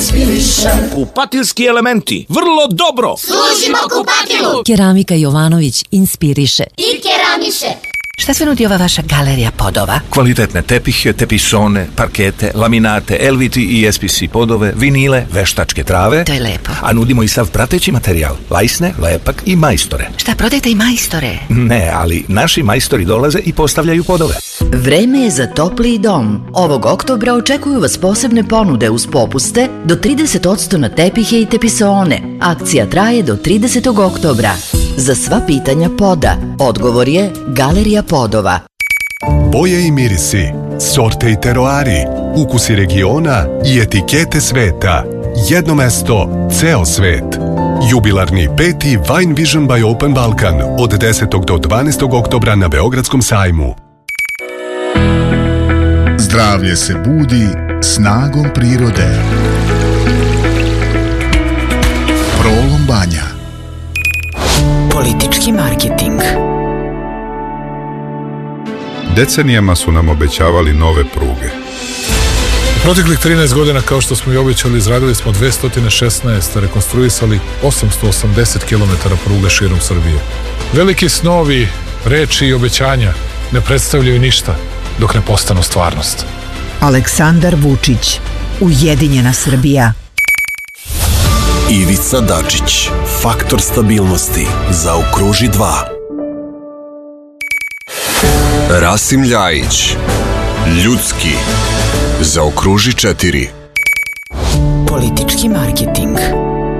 inspiriše. Kupatilski elementi, vrlo dobro. Služimo kupatilu. Keramika Jovanović inspiriše I keramiše. Šta sve nudi ova vaša galerija podova? Kvalitetne tepihe, tepisone, parkete, laminate, LVT i SPC podove, vinile, veštačke trave. To je lepo. A nudimo i sav prateći materijal, lajsne, lepak i majstore. Šta, prodajete i majstore? Ne, ali naši majstori dolaze i postavljaju podove. Vreme je za topliji dom. Ovog oktobra očekuju vas posebne ponude uz popuste do 30% na tepihe i tepisone. Akcija traje do 30. oktobra. Za sva pitanja poda, odgovor je Galerija podova. Boje i mirisi, sorte i teroari, ukusi regiona i etikete sveta. Jedno mesto, ceo svet. Jubilarni 5. Wine Vision by Open Balkan od 10. do 12. oktobra na Beogradskom sajmu. Zdravlje se budi snagom prirode. Prolom Banja. Politički marketing. Decenijama su nam obećavali nove pruge. U proteklih 13 godina, kao što smo i obećali, izradili smo 216, rekonstruisali 880 km pruga širom Srbije. Veliki snovi, reči i obećanja ne predstavljaju ništa dok ne postanu stvarnost. Aleksandar Vučić, Ujedinjena Srbija. Ivica Dačić, faktor stabilnosti, zaokruži 2. Rasim Ljajić, ljudski, zaokruži 4. Politički marketing.